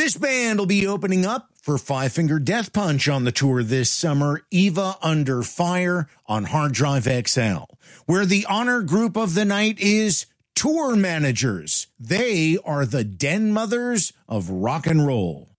This band will be opening up for Five Finger Death Punch on the tour this summer, Eva Under Fire on Hard Drive XL, where the honor group of the night is Tour Managers. They are the den mothers of rock and roll.